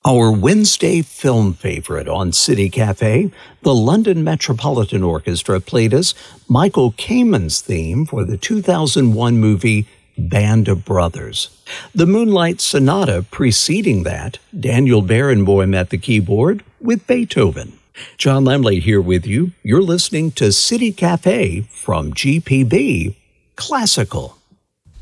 Our Wednesday film favorite on City Cafe, the London Metropolitan Orchestra played us Michael Kamen's theme for the 2001 movie Band of Brothers. The Moonlight Sonata preceding that, Daniel Barenboim at the keyboard with Beethoven. John Lemley here with you. You're listening to City Cafe from GPB Classical.